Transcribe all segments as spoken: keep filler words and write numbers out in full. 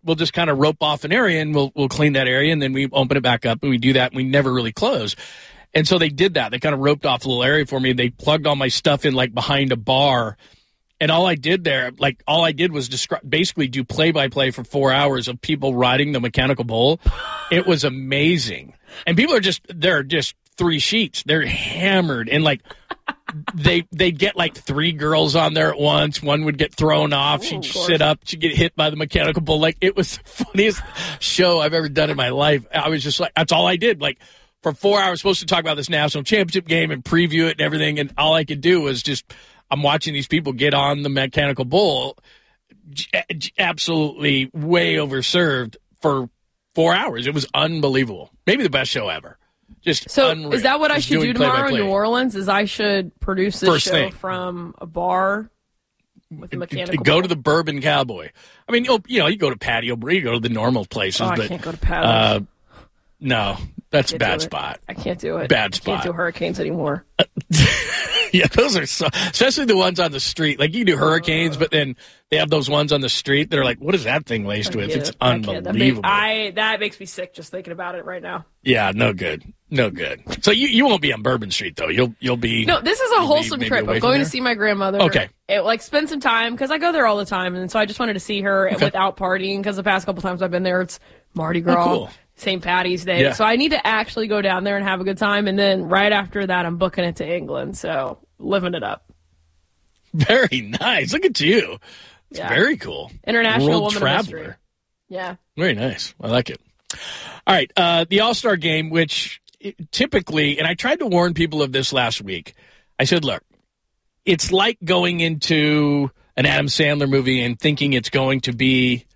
we'll just kind of rope off an area and we'll we'll clean that area and then we open it back up and we do that and we never really close. And so they did that. They kind of roped off a little area for me. They plugged all my stuff in like behind a bar. And all I did there, like all I did was describe, basically do play-by-play for four hours of people riding the mechanical bull. It was amazing. And people are just, they're just three sheets. They're hammered. And like, they they get like three girls on there at once. One would get thrown off. Ooh, She'd of course. sit up. She'd get hit by the mechanical bull. Like, it was the funniest show I've ever done in my life. I was just like, that's all I did. Like, for four hours, supposed to talk about this national championship game and preview it and everything. And all I could do was just, I'm watching these people get on the mechanical bull, j- j- absolutely way overserved for four hours. It was unbelievable. Maybe the best show ever. Just So unreal. is that what I Just should do doing tomorrow in play-by-play. New Orleans? Is I should produce this First show thing. from a bar with a mechanical Go bull? to the Bourbon Cowboy. I mean, you'll, you know, you go to Patio Brew, you go to the normal places. Oh, I but, can't go to Patio. Uh, no, that's a Can't do bad it. spot. I can't do it. Bad I spot. can't do hurricanes anymore. Yeah, those are so, especially the ones on the street. Like, you do hurricanes, but then they have those ones on the street that are like, what is that thing laced with? Yeah, It's I can't. That makes- unbelievable. I that makes me sick just thinking about it right now. Yeah, no good. No good. So you, you won't be on Bourbon Street, though. You'll you'll be. No, this is a you'll be wholesome maybe trip. away I'm from going to there? see my grandmother. Okay. It, like, spend some time, because I go there all the time, and so I just wanted to see her Okay. without partying, because the past couple times I've been there, it's Mardi Gras, cool. Saint Patty's Day. Yeah. So I need to actually go down there and have a good time, and then right after that, I'm booking it to England, so living it up. Very nice. Look at you. It's Yeah. very cool. International World Woman traveler. of Mystery. Yeah. Very nice. I like it. All right. Uh, the All-Star game, which typically, and I tried to warn people of this last week. I said, look, it's like going into an Adam Sandler movie and thinking it's going to be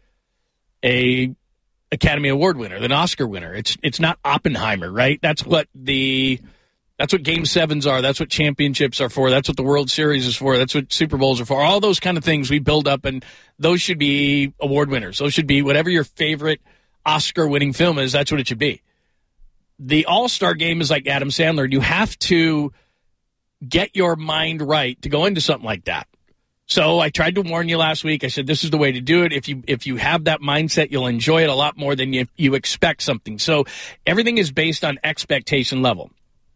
a Academy Award winner, an Oscar winner. It's it's not Oppenheimer, right? That's what the that's what Game Sevens are. That's what championships are for. That's what the World Series is for. That's what Super Bowls are for. All those kind of things we build up, and those should be award winners. Those should be whatever your favorite Oscar-winning film is. That's what it should be. The All-Star game is like Adam Sandler. You have to get your mind right to go into something like that. So I tried to warn you last week. I said, this is the way to do it. If you if you have that mindset, you'll enjoy it a lot more than you, you expect something. So everything is based on expectation level.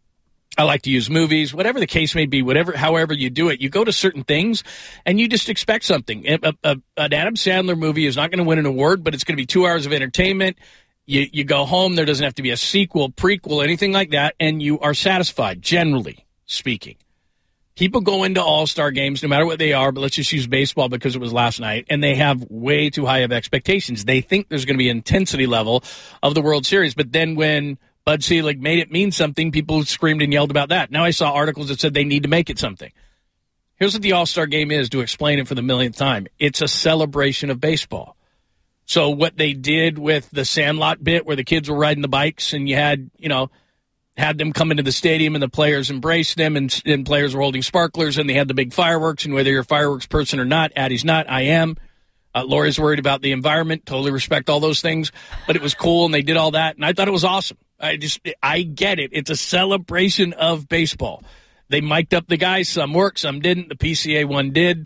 I like to use movies, whatever the case may be, whatever, however you do it. You go to certain things and you just expect something. A, a, a, an Adam Sandler movie is not going to win an award, but it's going to be two hours of entertainment. You, you go home. There doesn't have to be a sequel, prequel, anything like that, and you are satisfied, generally speaking. People go into all-star games, no matter what they are, but let's just use baseball because it was last night, and they have way too high of expectations. They think there's going to be an intensity level of the World Series, but then when Bud Selig made it mean something, people screamed and yelled about that. Now I saw articles that said they need to make it something. Here's what the all-star game is, to explain it for the millionth time. It's a celebration of baseball. So what they did with the Sandlot bit where the kids were riding the bikes and you had, you know, had them come into the stadium and the players embraced them and, and players were holding sparklers and they had the big fireworks, and whether you're a fireworks person or not, Addie's not, I am. Uh, Lori's worried about the environment, totally respect all those things, but it was cool and they did all that and I thought it was awesome. I just, I get it. It's a celebration of baseball. They mic'd up the guys. Some worked, some didn't. The P C A one did.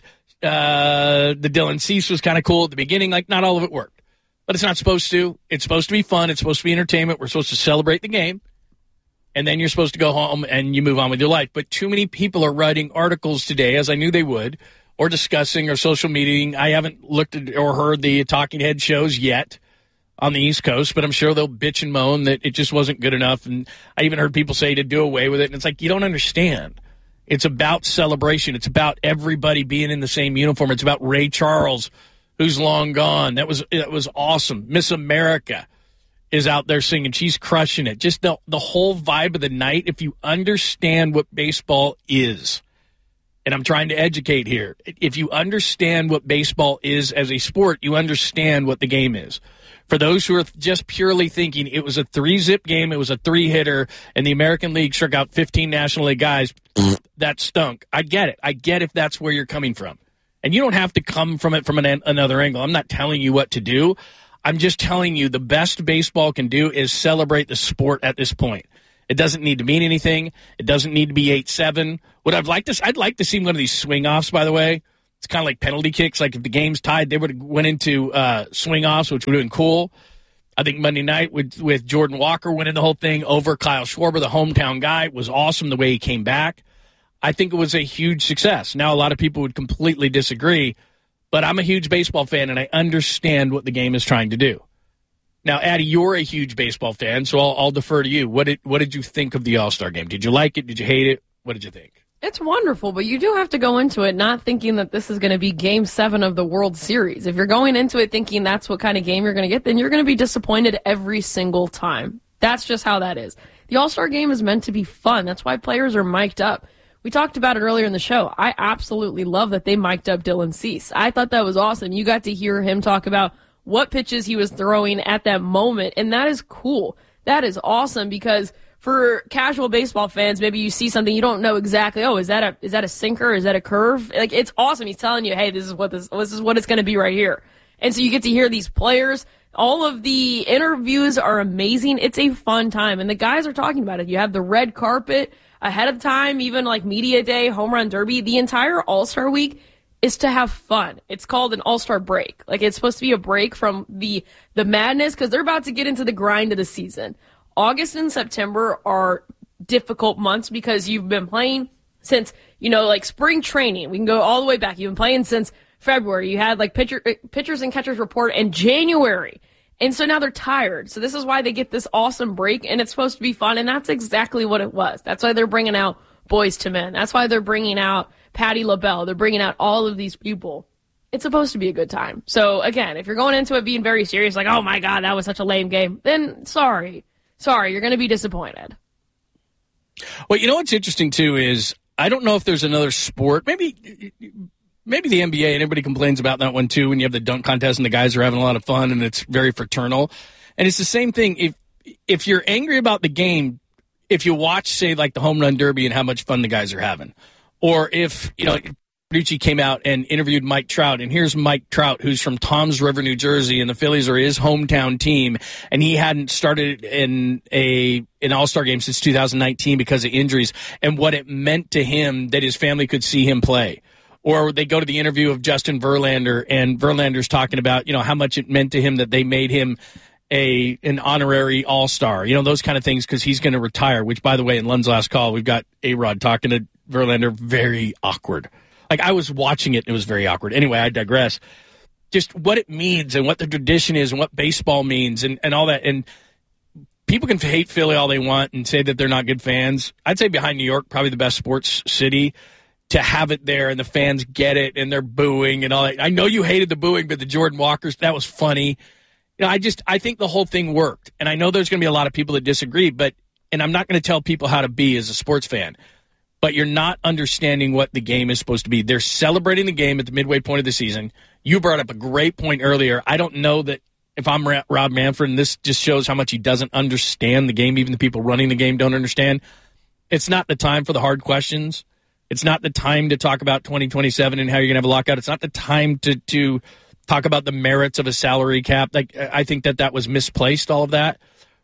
Uh, the Dylan Cease was kind of cool at the beginning. Like, not all of it worked, but it's not supposed to. It's supposed to be fun. It's supposed to be entertainment. We're supposed to celebrate the game. And then you're supposed to go home and you move on with your life. But too many people are writing articles today, as I knew they would, or discussing or social media. I haven't looked at or heard the talking head shows yet on the East Coast, but I'm sure they'll bitch and moan that it just wasn't good enough. And I even heard people say to do away with it. And it's like, you don't understand. It's about celebration. It's about everybody being in the same uniform. It's about Ray Charles, who's long gone. That was that was awesome. Miss America is out there singing. She's crushing it. Just the, the whole vibe of the night, if you understand what baseball is, and I'm trying to educate here, if you understand what baseball is as a sport, you understand what the game is. For those who are just purely thinking it was a three-zip game, it was a three-hitter, and the American League struck out fifteen National League guys, that stunk. I get it. I get if that's where you're coming from. And you don't have to come from it from an, another angle. I'm not telling you what to do. I'm just telling you the best baseball can do is celebrate the sport at this point. It doesn't need to mean anything. It doesn't need to be eight seven. What I'd like to I'd like to see one of these swing offs, by the way, It's kind of like penalty kicks. Like if the game's tied, they would have went into uh, swing-offs, which would have been cool. I think Monday night with, with Jordan Walker winning the whole thing over Kyle Schwarber, the hometown guy, was awesome the way he came back. I think it was a huge success. Now, a lot of people would completely disagree, but I'm a huge baseball fan, and I understand what the game is trying to do. Now, Addie, you're a huge baseball fan, so I'll, I'll defer to you. What did what did you think of the All-Star game? Did you like it? Did you hate it? What did you think? It's wonderful, but you do have to go into it not thinking that this is going to be Game seven of the World Series. If you're going into it thinking that's what kind of game you're going to get, then you're going to be disappointed every single time. That's just how that is. The All-Star game is meant to be fun. That's why players are mic'd up. We talked about it earlier in the show. I absolutely love that they mic'd up Dylan Cease. I thought that was awesome. You got to hear him talk about what pitches he was throwing at that moment, and that is cool. That is awesome because for casual baseball fans, maybe you see something you don't know exactly. Oh, is that a is that a sinker? Is that a curve? Like, it's awesome. He's telling you, hey, this is what this this is what it's going to be right here. And so you get to hear these players. All of the interviews are amazing. It's a fun time, and the guys are talking about it. You have the red carpet ahead of time, even like media day, home run derby. The entire All-Star week is to have fun. It's called an All-Star break. Like, it's supposed to be a break from the the madness because they're about to get into the grind of the season. August and September are difficult months because you've been playing since, you know, like spring training. We can go all the way back. You've been playing since February. You had like pitcher, pitchers and catchers report in January. And so now they're tired. So this is why they get this awesome break, and it's supposed to be fun, and that's exactly what it was. That's why they're bringing out Boys to Men. That's why they're bringing out Patti LaBelle. They're bringing out all of these people. It's supposed to be a good time. So, again, if you're going into it being very serious, like, oh, my God, that was such a lame game, then sorry. Sorry, you're going to be disappointed. Well, you know what's interesting, too, is I don't know if there's another sport. Maybe maybe the N B A, and everybody complains about that one, too, when you have the dunk contest and the guys are having a lot of fun and it's very fraternal. And it's the same thing. If if you're angry about the game, if you watch, say, like the home run derby and how much fun the guys are having, or if, you know, Ducci came out and interviewed Mike Trout, and here's Mike Trout, who's from Toms River, New Jersey, and the Phillies are his hometown team, and he hadn't started in a an All-Star game since two thousand nineteen because of injuries, and what it meant to him that his family could see him play. Or they go to the interview of Justin Verlander, and Verlander's talking about, you know, how much it meant to him that they made him a an honorary All-Star, you know, those kind of things, because he's going to retire, which, by the way, in Lund's last call, we've got A-Rod talking to Verlander, very awkward. Like, I was watching it, and it was very awkward. Anyway, I digress. Just what it means and what the tradition is and what baseball means and, and all that. And people can hate Philly all they want and say that they're not good fans. I'd say behind New York, probably the best sports city, to have it there and the fans get it and they're booing and all that. I know you hated the booing, but the Jordan Walkers, that was funny. You know, I just, I think the whole thing worked. And I know there's going to be a lot of people that disagree, but, and I'm not going to tell people how to be as a sports fan. But you're not understanding what the game is supposed to be. They're celebrating the game at the midway point of the season. You brought up a great point earlier. I don't know that if I'm Rob Manfred, and this just shows how much he doesn't understand the game, even the people running the game don't understand. It's not the time for the hard questions. It's not the time to talk about twenty twenty-seven and how you're going to have a lockout. It's not the time to, to talk about the merits of a salary cap. Like, I think that that was misplaced, all of that.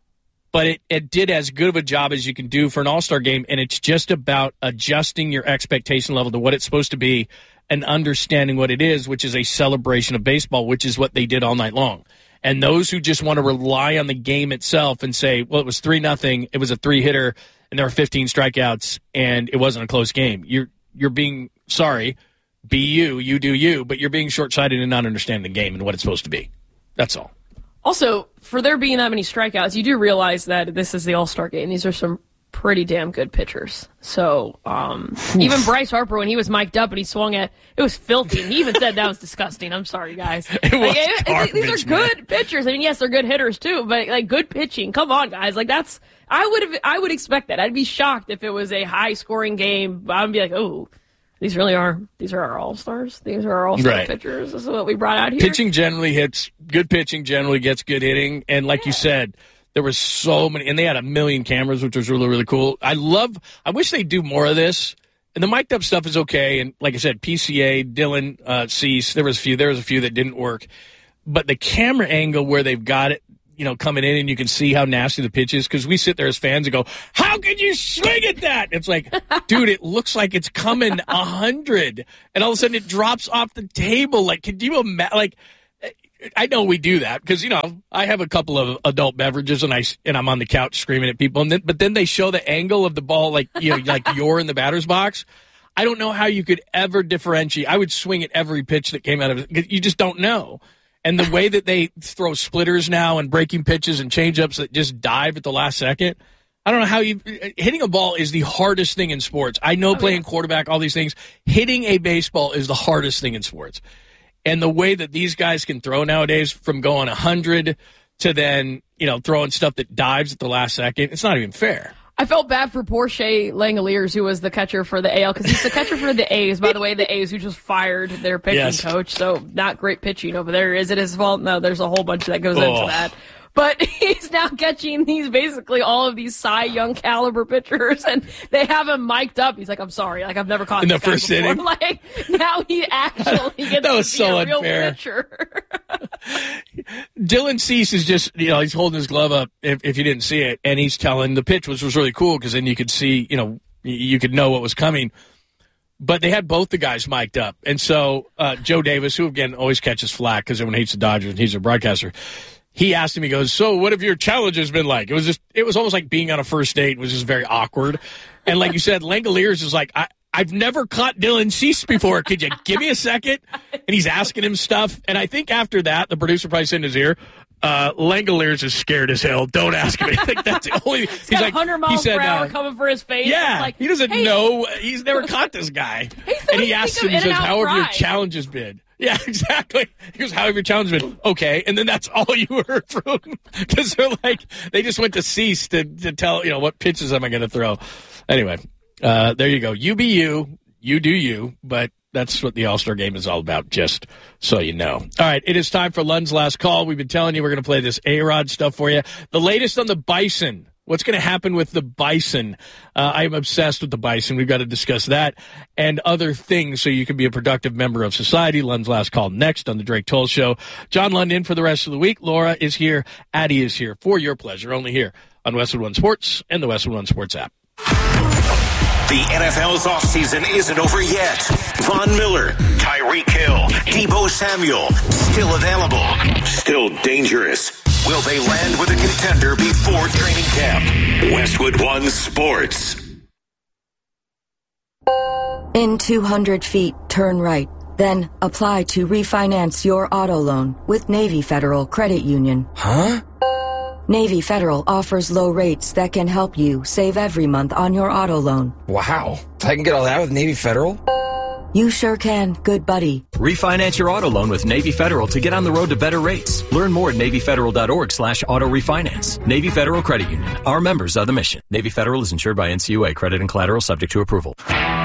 But it, it did as good of a job as you can do for an All-Star game, and it's just about adjusting your expectation level to what it's supposed to be and understanding what it is, which is a celebration of baseball, which is what they did all night long. And those who just want to rely on the game itself and say, well, it was three nothing, it was a three-hitter, and there were fifteen strikeouts, and it wasn't a close game. You're you're being, sorry, be you, you do you, but you're being short-sighted and not understanding the game and what it's supposed to be. That's all. Also, for there being that many strikeouts, you do realize that this is the All-Star game. These are some pretty damn good pitchers. So, um, even Bryce Harper, when he was mic'd up and he swung at, it was filthy. And he even said that was disgusting. I'm sorry, guys. It was like, it, garbage, these are good man. pitchers. I mean, yes, they're good hitters too, but like good pitching. Come on, guys. Like that's, I would have, I would expect that. I'd be shocked if it was a high-scoring game. I'd be like, oh. These really are, these are our all-stars. These are our all-star right. pitchers. This is what we brought out here. Pitching generally hits, good pitching generally gets good hitting. And like yeah. you said, there was so many, and they had a million cameras, which was really, really cool. I love, I wish they'd do more of this. And the mic'd up stuff is okay. And like I said, P C A, Dylan, uh, Cease, there was a few, there was a few that didn't work. But the camera angle where they've got it, you know, coming in and you can see how nasty the pitch is, because we sit there as fans and go, how could you swing at that? It's like, dude, it looks like it's coming a hundred, and all of a sudden it drops off the table. Like, could you imagine? Like, I know we do that because, you know, I have a couple of adult beverages and I and I'm on the couch screaming at people, and then but then they show the angle of the ball, like, you know, like you're in the batter's box. I don't know how you could ever differentiate. I would swing at every pitch that came out of it. You just don't know. And the way that they throw splitters now and breaking pitches and changeups that just dive at the last second, I don't know how you – hitting a ball is the hardest thing in sports. I know oh, playing yeah. quarterback, all these things. Hitting a baseball is the hardest thing in sports. And the way that these guys can throw nowadays, from going one hundred to then, you know, throwing stuff that dives at the last second, it's not even fair. I felt bad for poor Shea Langoliers, who was the catcher for the A L, because he's the catcher for the A's. By the way, the A's who just fired their pitching yes. coach, so not great pitching over there. Is it his fault? No, there's a whole bunch that goes oh. into that. But he's now catching these, basically all of these Cy Young caliber pitchers, and they have him mic'd up. He's like, I'm sorry, like I've never caught in this the first guy before. inning. Like, now he actually gets that was to so be a unfair. real pitcher. Dylan Cease is just, you know, he's holding his glove up if, if you didn't see it, and he's telling the pitch, which was really cool because then you could see, you know, you could know what was coming. But they had both the guys mic'd up. And so uh, Joe Davis, who, again, always catches flack because everyone hates the Dodgers and he's a broadcaster, he asked him, he goes, so what have your challenges been like? It was just, it was almost like being on a first date. It was just very awkward. And like you said, Langoliers is like, I, I've never caught Dylan Cease before. Could you give me a second? And he's asking him stuff. And I think after that, the producer probably said in his ear, uh, Langoliers is scared as hell. Don't ask him. I think that's the only. He's, he's like, one hundred miles he said, per hour uh, coming for his face. Yeah. Like, he doesn't hey. know. He's never caught this guy. Hey, so and he asks him, he says, how have your challenges been? Yeah, exactly. He goes, how have your challenges been? Okay. And then that's all you heard from him. Because they're like, they just went to Cease to, to tell, you know, what pitches am I going to throw? Anyway, uh, there you go. You be you. You do you. But that's what the All-Star Game is all about, just so you know. All right, it is time for Lund's Last Call. We've been telling you we're going to play this A-Rod stuff for you. The latest on the Bison. What's going to happen with the Bison? Uh, I am obsessed with the Bison. We've got to discuss that and other things so you can be a productive member of society. Lund's Last Call next on the Drake Toll Show. John Lund in for the rest of the week. Laura is here. Addie is here for your pleasure, only here on Westwood One Sports and the Westwood One Sports app. The N F L's offseason isn't over yet. Von Miller, Tyreek Hill, Deebo Samuel, still available, still dangerous. Will they land with a contender before training camp? Westwood One Sports. In two hundred feet, turn right. Then apply to refinance your auto loan with Navy Federal Credit Union. Huh? Navy Federal offers low rates that can help you save every month on your auto loan. Wow. I can get all that with Navy Federal? You sure can, good buddy. Refinance your auto loan with Navy Federal to get on the road to better rates. Learn more at NavyFederal.org slash auto refinance. Navy Federal Credit Union. Our members are the mission. Navy Federal is insured by N C U A. Credit and collateral subject to approval.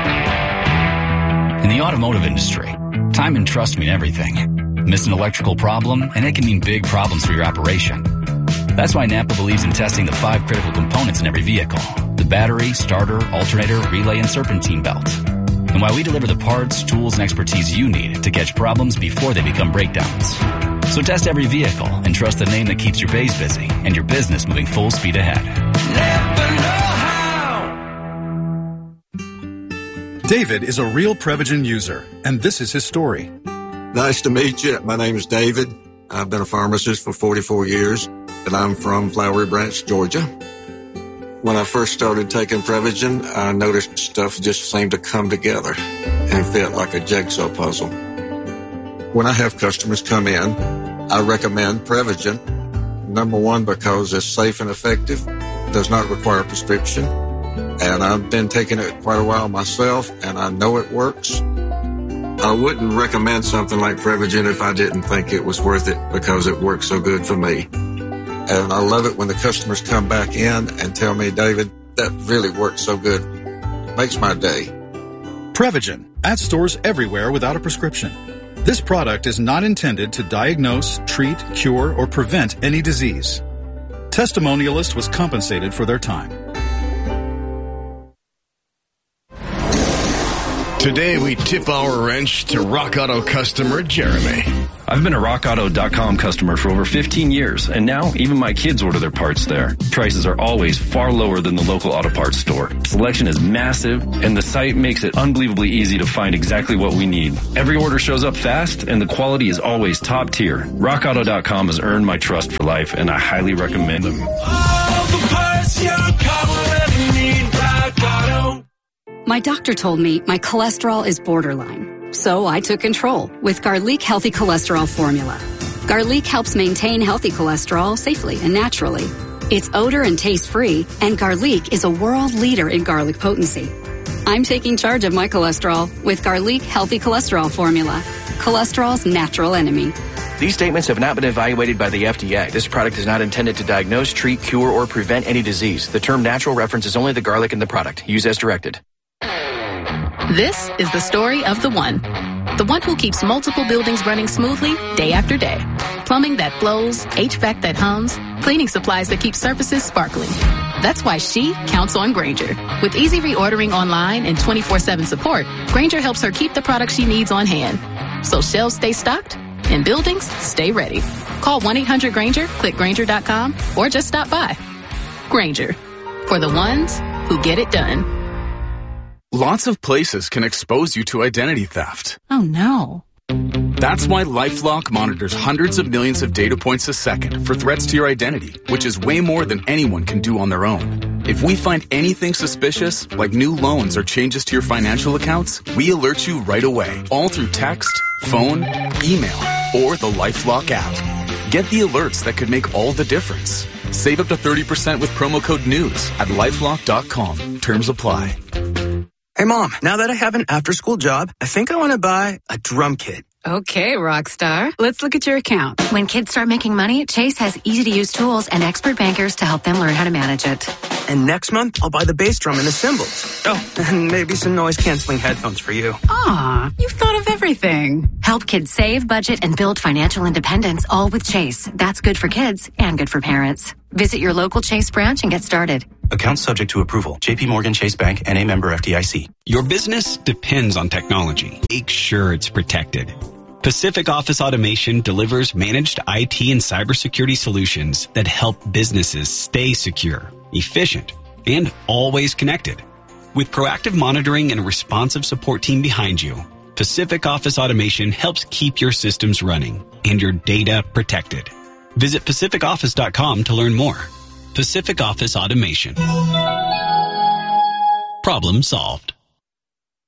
In the automotive industry, time and trust mean everything. Miss an electrical problem, and it can mean big problems for your operation. That's why Napa believes in testing the five critical components in every vehicle: the battery, starter, alternator, relay, and serpentine belt. And why we deliver the parts, tools, and expertise you need to catch problems before they become breakdowns. So test every vehicle and trust the name that keeps your bays busy and your business moving full speed ahead. Never know how. David is a real Prevagen user, and this is his story. Nice to meet you. My name is David. I've been a pharmacist for forty-four years, and I'm from Flowery Branch, Georgia. When I first started taking Prevagen, I noticed stuff just seemed to come together and fit like a jigsaw puzzle. When I have customers come in, I recommend Prevagen. Number one, because it's safe and effective, does not require a prescription, and I've been taking it quite a while myself, and I know it works. I wouldn't recommend something like Prevagen if I didn't think it was worth it, because it works so good for me. And I love it when the customers come back in and tell me, David, that really works so good. It makes my day. Prevagen, at stores everywhere without a prescription. This product is not intended to diagnose, treat, cure, or prevent any disease. Testimonialist was compensated for their time. Today we tip our wrench to Rock Auto customer Jeremy. I've been a rock auto dot com customer for over fifteen years, and now even my kids order their parts there. Prices are always far lower than the local auto parts store. Selection is massive, and the site makes it unbelievably easy to find exactly what we need. Every order shows up fast, and the quality is always top tier. rock auto dot com has earned my trust for life, and I highly recommend them. All the parts your car will ever need, Rock Auto. My doctor told me my cholesterol is borderline, so I took control with Garlic Healthy Cholesterol Formula. Garlic helps maintain healthy cholesterol safely and naturally. It's odor and taste-free, and Garlic is a world leader in garlic potency. I'm taking charge of my cholesterol with Garlic Healthy Cholesterol Formula, cholesterol's natural enemy. These statements have not been evaluated by the F D A. This product is not intended to diagnose, treat, cure, or prevent any disease. The term natural references only the garlic in the product. Use as directed. This is the story of the one. The one who keeps multiple buildings running smoothly day after day. Plumbing that flows, H V A C that hums, cleaning supplies that keep surfaces sparkling. That's why she counts on Grainger. With easy reordering online and twenty-four seven support, Grainger helps her keep the products she needs on hand. So shelves stay stocked and buildings stay ready. Call one eight hundred Grainger, click Grainger dot com, or just stop by. Grainger, for the ones who get it done. Lots of places can expose you to identity theft. Oh no. That's why LifeLock monitors hundreds of millions of data points a second for threats to your identity, which is way more than anyone can do on their own. If we find anything suspicious, like new loans or changes to your financial accounts, we alert you right away, all through text, phone, email, or the LifeLock app. Get the alerts that could make all the difference. Save up to thirty percent with promo code NEWS at lifelock dot com. Terms apply. Hey, Mom, now that I have an after-school job, I think I want to buy a drum kit. Okay, Rockstar. Let's look at your account. When kids start making money, Chase has easy-to-use tools and expert bankers to help them learn how to manage it. And next month, I'll buy the bass drum and the cymbals. Oh, and maybe some noise-canceling headphones for you. Aw, you've thought of everything. Help kids save, budget, and build financial independence, all with Chase. That's good for kids and good for parents. Visit your local Chase branch and get started. Account subject to approval. J P Morgan Chase Bank, N A member F D I C. Your business depends on technology. Make sure it's protected. Pacific Office Automation delivers managed I T and cybersecurity solutions that help businesses stay secure, efficient, and always connected. With proactive monitoring and a responsive support team behind you, Pacific Office Automation helps keep your systems running and your data protected. Visit pacific office dot com to learn more. Pacific Office Automation. Problem solved.